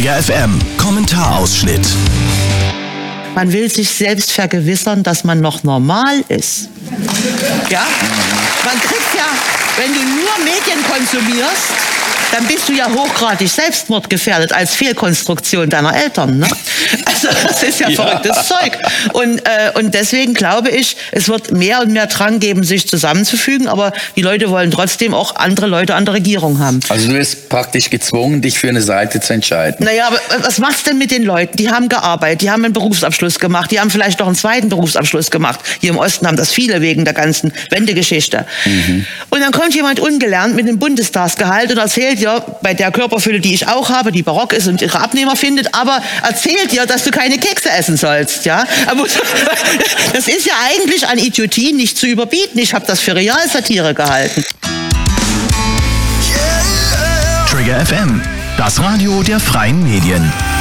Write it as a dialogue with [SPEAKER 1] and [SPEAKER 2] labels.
[SPEAKER 1] Trigger FM Kommentarausschnitt.
[SPEAKER 2] Man will sich selbst vergewissern, dass man noch normal ist. Ja? Man kriegt ja, wenn du nur Medien konsumierst, dann bist du ja hochgradig selbstmordgefährdet als Fehlkonstruktion deiner Eltern. Ne? Also das ist ja verrücktes Zeug. Und deswegen glaube ich, es wird mehr und mehr Drang geben, sich zusammenzufügen, aber die Leute wollen trotzdem auch andere Leute an der Regierung haben.
[SPEAKER 3] Also du bist praktisch gezwungen, dich für eine Seite zu entscheiden.
[SPEAKER 2] Naja, aber was machst du denn mit den Leuten? Die haben gearbeitet, die haben einen Berufsabschluss gemacht, die haben vielleicht noch einen zweiten Berufsabschluss gemacht. Hier im Osten haben das viele wegen der ganzen Wendegeschichte. Und dann kommt jemand ungelernt mit einem Bundestagsgehalt und erzählt dir, bei der Körperfülle, die ich auch habe, die barock ist und ihre Abnehmer findet, aber erzählt dir, dass du keine Kekse essen sollst. Ja? Aber das ist ja eigentlich an Idiotie nicht zu überbieten. Ich habe das für Realsatire gehalten.
[SPEAKER 1] Trigger FM, das Radio der freien Medien.